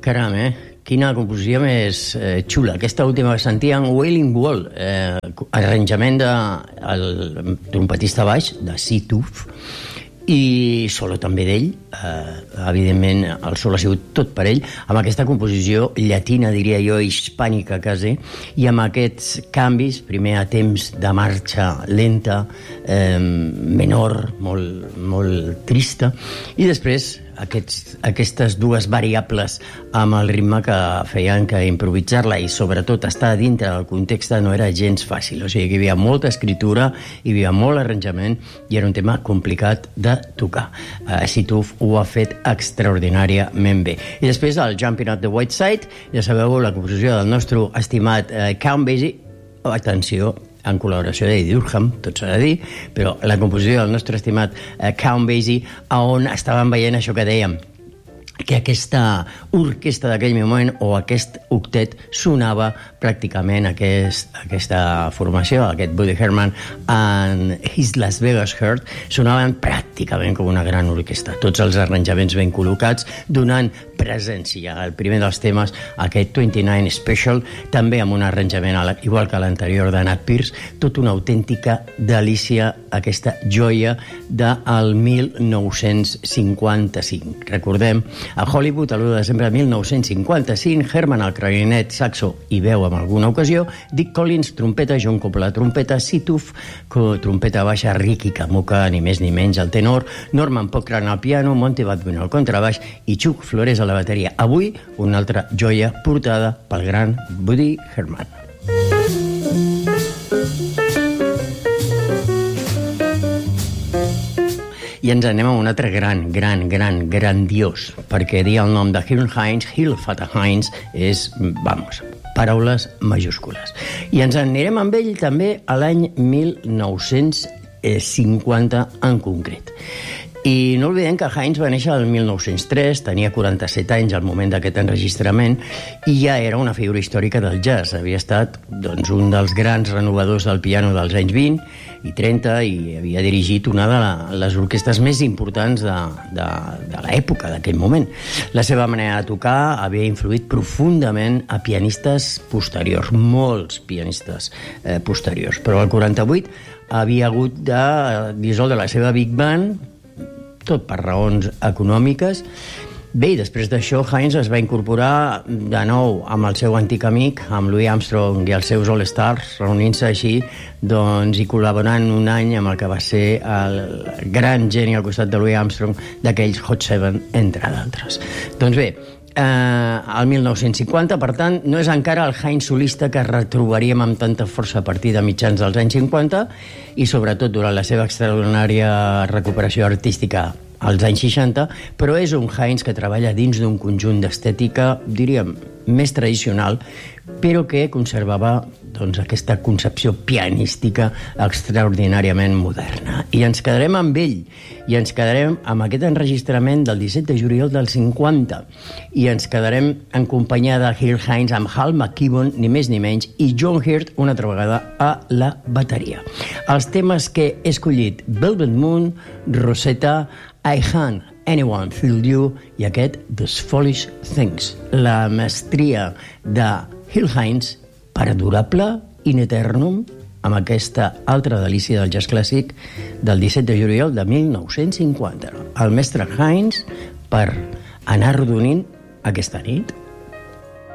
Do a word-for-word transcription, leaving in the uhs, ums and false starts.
Caram, eh? Quina composició més eh, xula. Aquesta última que sentíem, Wailing Wall, eh, arranjament del trompetista baix, de Situf, i solo també d'ell, eh, evidentment el solo ha sigut tot per ell, amb aquesta composició llatina, diria jo, hispànica quasi, i amb aquests canvis, primer a temps de marxa lenta, eh, menor, molt, molt trista, i després aquests, aquestes dues variables amb el ritme que feien que improvisar-la i sobretot estar dintre del context no era gens fàcil, o sigui que hi havia molta escritura, hi havia molt arranjament i era un tema complicat de tocar. Uh, Situf ho ha fet extraordinàriament bé. I després el Jumping Up the White Side, ja sabeu, la composició del nostre estimat uh, Count Basie, oh, atenció, en col·laboració d'Eddie Durham, tot s'ha de dir, però la composició del nostre estimat eh, Count Basie, on estàvem veient això que dèiem, que aquesta orquestra d'aquell moment o aquest octet sonava pràcticament aquest, aquesta formació, aquest Woody Herman and His Las Vegas Heart, sonaven pràcticament com una gran orquestra, tots els arranjaments ben col·locats, donant presència al primer dels temes, aquest vint-i-nou Special, també amb un arranjament igual que l'anterior de Nat Pierce, tot una autèntica delícia, aquesta joia del mil nou-cents cinquanta-cinc. Recordem, a Hollywood, a l'u de desembre de mil nou-cents cinquanta-cinc, Herman al clarinet, saxo i veu en alguna ocasió, Dick Collins, trompeta, John Coppola, trompeta, Situf, trompeta baixa, Ricky Kamuka, ni més ni menys, el tenor, Norman Pockran al piano, Monty Badwin al contrabaix i Chuck Flores a la bateria. Avui, una altra joia portada pel gran Woody Herman. I ens anem a un altre gran, gran, gran, grandiós, perquè dir el nom de Hill Hines, Hill Fata Hines, és, vamos, paraules majúscules. I ens anirem amb ell també a l'any mil nou-cents cinquanta en concret. I no oblidem que Hines va néixer el mil nou-cents tres, tenia quaranta-set anys al moment d'aquest enregistrament i ja era una figura històrica del jazz. Havia estat doncs, un dels grans renovadors del piano dels anys vint i trenta i havia dirigit una de la, les orquestres més importants de, de, de l'època, d'aquell moment. La seva manera de tocar havia influït profundament a pianistes posteriors, molts pianistes eh, posteriors. Però al quaranta-vuit havia hagut de dissoldre la seva Big Band, tot per raons econòmiques. Bé, i després d'això, Hines es va incorporar de nou amb el seu antic amic, amb Louis Armstrong i els seus All-Stars, reunint-se així doncs, i col·laborant un any amb el que va ser el gran geni al costat de Louis Armstrong d'aquells Hot Seven, entre d'altres. Doncs bé, eh, el mil nou-cents cinquanta, per tant, no és encara el Hines solista que retrobaríem amb tanta força a partir de mitjans dels anys cinquanta i sobretot durant la seva extraordinària recuperació artística als anys seixanta, però és un Hines que treballa dins d'un conjunt d'estètica, diríem, més tradicional, però que conservava doncs, aquesta concepció pianística extraordinàriament moderna. I ens quedarem amb ell, i ens quedarem amb aquest enregistrament del disset de juliol del cinquanta, i ens quedarem en companyia de Hill Hines amb Hal McKibben, ni més ni menys, i John Hirt, una altra vegada, a la bateria. Els temes que he escollit, Velvet Moon, Rosetta, I Can't Anyone Feel You i aquest The Foolish Things. La mestria de Hill Hines, perdurable, in eternum, amb aquesta altra delícia del jazz clàssic del disset de juliol de mil nou-cents cinquanta. El mestre Hines per anar rodonint aquesta nit.